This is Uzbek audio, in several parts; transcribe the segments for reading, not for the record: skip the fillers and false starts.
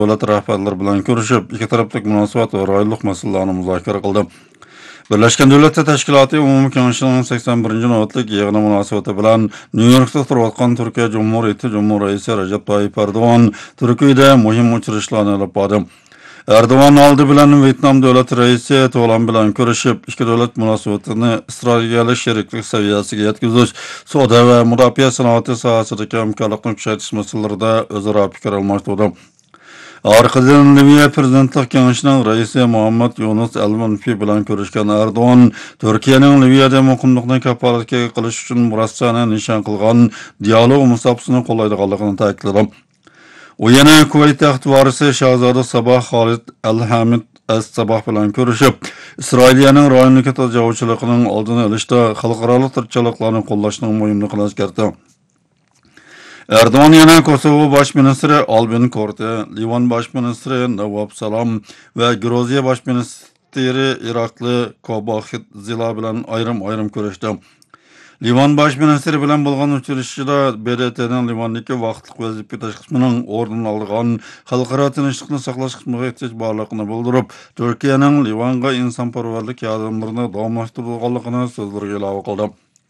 Davlat rahbarlari bilan ko'rishib, ikki taraflik munosabat va rayonlik masalalarni muzokara qildi. Birleşken Devletler Teşkilatı Umumi Kengashining 81-navbatlik yig'ini munosabati bilan Nyu-Yorkda turayotgan Turkiya Cumhuriyeti Raisi Recep Tayyip Erdo'g'an Turkiyada muhim uchrashuvlarni olib bordi. Erdo'g'an oldi bilan Vyetnam davlat raisi To'lan bilan ko'rishib, ikki davlat munosabatini strategik sheriklik saviyasiga yetkazish, savdo va mudofaa sanoati sohasidagi hamkorlikni kuchaytirish masalalarida o'zaro fikr almashtirdi. Arkadan Liviya Prezidentlik Kengashining raisi Muhammad Yunus Al-Manfi bilan ko'rishgan Erdo'g'an Turkiyaning Liviyada muqimlikni kafolatga qilish uchun murassani nishon qilgan dialog musofasini qo'llaydiganligini ta'kidladi. U yana Kuvayt taxt varisi Shahzoda Sabah Khalid Al-Hamid As-Sabah bilan ko'rishib, Isroiliyaning rayondagi tajovuzchilikning oldini olishda xalqaro tirikchiliklarni qo'llashning muhimligini eskartdi. Erdoğan yana Kosovo Baş Ministri Albin Kurti, Livan Baş Ministri Nawab Salam ve Gruziya Baş Ministri Iraklı Kobakit Zila bilan ayrim ko'rishdi. Livan Baş Ministri bilan bo'lgan uchrashuvda BDT'ning Livandagi vaqtlik vazifa tashqismining o'rnini olgan xalqaro tinchlikni saqlash xizmatiga ehtiyoj borligini bildirib, Turkiyaning Livanga insonparvarlik yordamlarini davomlashtirganligini so'zlarga ilova qildi.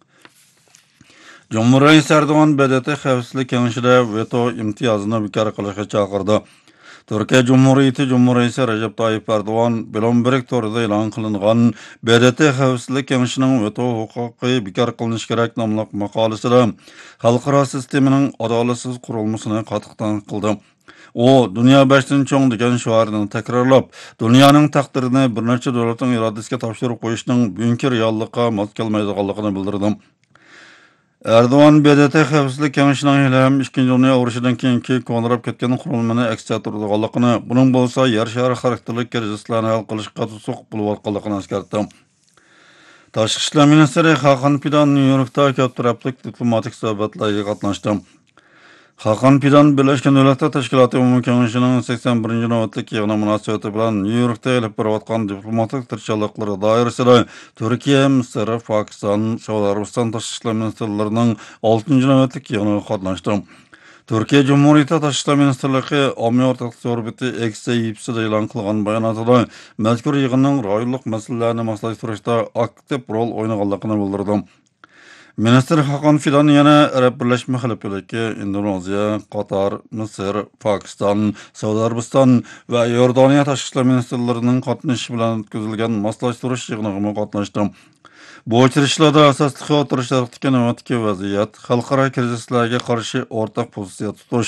Cumhurbaşkanı Erdoğan BDT Xavfsizlik Kengashida veto imtiyozini bekor qilishga chaqirdi. Türkiye Cumhuriyeti Raisi Recep Tayyip Erdoğan Bloomberg torida e'lon qilingan BDT Xavfsizlik Kengashining veto huquqi bekor qilinishi kerak nomli maqolasida xalqaro sistemaning adolatsiz qurilmasini qattiq tanqid qildi. O, dünya baştan çoğun degan şuarını takrorlab, dünyanın taqdirini bir necha davlatning irodasiga topshirib qo'yishning bugungi reallikqa mos kelmaydiganligini bildirdi. Erdoğan BDT Xavfsizlik Kengashining ham 2. Dünya urushidan keyingi qo'ndirib ketgan qurilmani aks ettirganligini, buning bo'lsa yer shari xarakterli krizislarni hal qilishga to'siq bo'layotganligini eskartdi. Tashqi ishlar ministri Hakan Fidan Nyu-Yorkda ko'p taraflik diplomatik suhbatlarga qatnashdi. Hakan Fidan Birleşken Devletler Teşkilatı Umumi Kengashining 81-navbatlik yig'ini munosabati bilan Nyu-Yorkda olib borayotgan diplomatik tirikchiliklar doirasida Turkiya, Misr, Pokiston, Saudiya Arabiston tashqi ishlar ministrlarining 6-navbatlik yig'inida qatnashdi. Türkiye Cumhuriyeti Tashqi ishlar ministrligi ommaviy o'rtoqlik so'rbiti X-da e'lon qilgan bayonotida mazkur yig'inning rayonlik masalalarni moslashtirishda aktiv rol o'ynaganligini bildirdi. Minister Hakan Fidan yana Arab Birleşme Xalifaligi, Indoneziya, Qatar, Misr, Pokiston, Saudiya Arabiston va Yordaniya tashqi ishlar ministrlarining qatnashishi bilan o'tkazilgan moslashtirish yig'inida qatnashdi. Bu uchrashuvlarda asosli o'tirish tarafdagi navbatdagi vaziyat, xalqaro krizislarga qarshi o'rtaq pozitsiya tutish,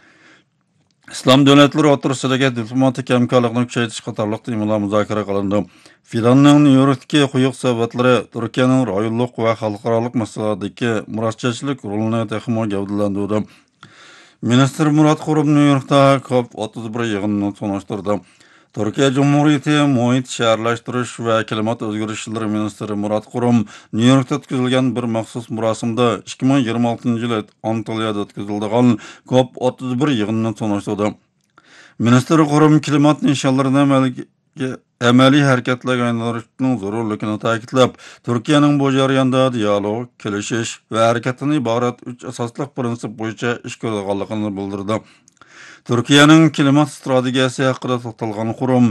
İslam devletleri o'rtasidagi diplomatik hamkorlikni kuchaytirish qatorliq temalar muzokara qilindi. Fidanning Nyu-Yorkdagi quyuq suhbatlari Turkiyaning rayonlik va xalqaroliq masalalardagi muroshachilik rolini texmo gavdalantirdi. Minister Murat Kurum Nyu-Yorkda COP31 yig'inini tonashtirdi. Türkiye Cumhuriyeti Muhit Şehirleştiriş ve Klimat Özgürlükleri Ministri Murat Kurum Nyu-Yorkda o'tkazilgan bir maxsus murosimda 2026-yil Antalyada o'tkazilgan COP31 yig'inini tonashtirdi. Minister Kurum klimat nishonlarini amaliy harakatlarga aylantirishning zarurligini ta'kidlab, Turkiyaning bu jarayonda dialog, kelishish va harakatdan iborat 3 asosli prinsip bo'yicha ish ko'rganligini bildirdi. Türkiye'nin klimat stratejisi haqida to'xtalgan Kurum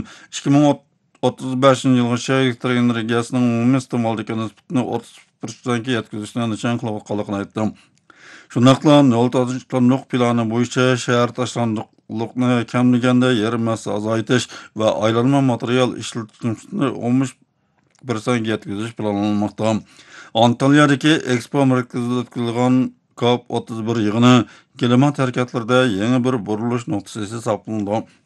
2035-yilgacha elektr energiyasining umumiy iste'moldagi nisbatini 30%ga yetkazishni nishon qilayotganligini aytdi. Shundaqla nol tashlandiq plani bo'yicha shahar tashlandiqlikni kamliganda yer massasi azaytish va aylanma material ishlatishni 15%ga yetkazish planlanmoqda. Antalyadagi Expo markazida o'tkazilgan COP31 yig'ini klimat harakatlarida yangi bir burilish nuqtasi hisoblanadi.